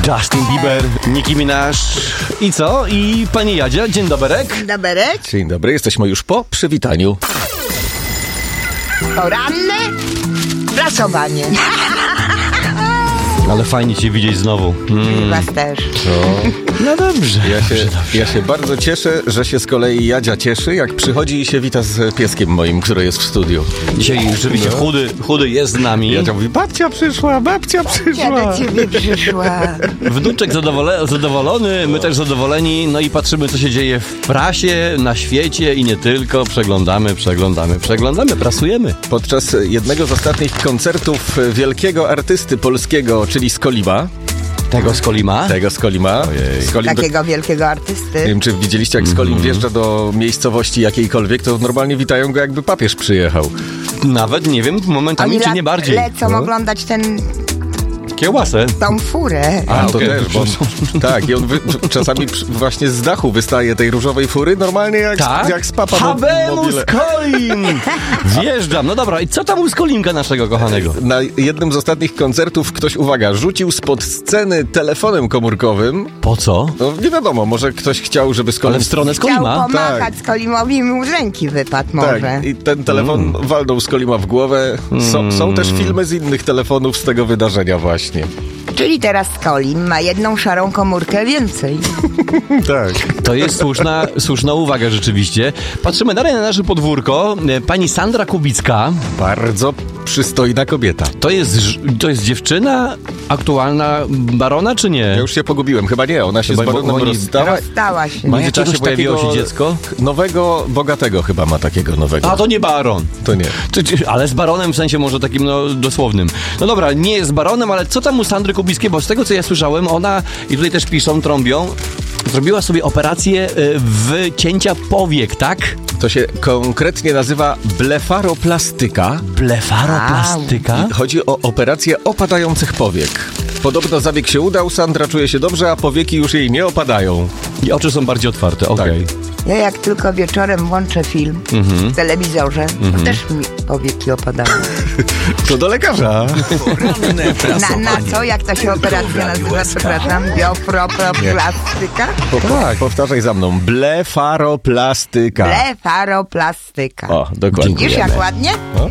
Justin Bieber, Nicki Minaj i co? I pani Jadzia, dzień doberek. Doberek? Dzień dobry, jesteśmy już po przywitaniu. Poranne prasowanie. Ale fajnie cię widzieć znowu. Was też. No dobrze. Ja się bardzo cieszę, że się z kolei Jadzia cieszy, jak przychodzi i się wita z pieskiem moim, który jest w studiu. Dzisiaj rzeczywiście chudy jest z nami. Jadzia mówi, babcia przyszła. Ja do ciebie przyszła. Wnuczek zadowolony, my też zadowoleni, no i patrzymy, co się dzieje w prasie, na świecie i nie tylko. Przeglądamy, prasujemy. Podczas jednego z ostatnich koncertów wielkiego artysty polskiego, czyli Skolima. Tego z Kolima? Skolim Takiego wielkiego artysty. Nie wiem, czy widzieliście, jak Skolim wjeżdża do miejscowości jakiejkolwiek, to normalnie witają go, jakby papież przyjechał. Nawet nie wiem, momentami Oni czy nie bardziej. lecą oglądać Kiełbasę. tą furę. To okej. też, bo tak, i on czasami właśnie z dachu wystaje tej różowej fury, normalnie jak z papa Habemus mobile. Kolim! Wjeżdżam. No dobra, i co tam u Skolimka naszego kochanego? Na jednym z ostatnich koncertów ktoś, uwaga, rzucił spod sceny telefonem komórkowym. Po co? No nie wiadomo, może ktoś chciał, żeby Skolim... Ale w stronę Chciał Skolima? pomachać Skolimowi i mu z ręki wypadł może. Tak, i ten telefon walnął Skolima w głowę. Są też filmy z innych telefonów z tego wydarzenia właśnie. Czyli teraz Skolim ma jedną szarą komórkę więcej. Tak. To jest słuszna uwaga rzeczywiście. Patrzymy dalej na nasze podwórko. Pani Sandra Kubicka. Bardzo przystojna kobieta. To jest dziewczyna aktualna barona, czy nie? Ja już się pogubiłem, chyba nie. Ona się Chyba z baronem oni- rozstała. Rozstała się. W międzyczasie jakiegoś pojawiło takiego się dziecko. Nowego, bogatego chyba ma takiego nowego. A to nie baron. To nie. Ale z baronem w sensie może takim dosłownym. No dobra, nie jest baronem, ale co tam u Sandry Kubickiej? Bo z tego co ja słyszałem, ona, i tutaj też piszą, trąbią, zrobiła sobie operację wycięcia powiek, tak? To się konkretnie nazywa blefaroplastyka. Blefaroplastyka? I chodzi o operację opadających powiek. Podobno zabieg się udał, Sandra czuje się dobrze, a powieki już jej nie opadają. I oczy są bardziej otwarte, okej. Ja jak tylko wieczorem włączę film w telewizorze, to też mi powieki opadały. To do lekarza. Na co? Jak to się operacja nazywa? Przepraszam. Biofroplastyka? Powtarzaj za mną. Blefaroplastyka. Blefaroplastyka. O, dokładnie. Widzisz jak ładnie?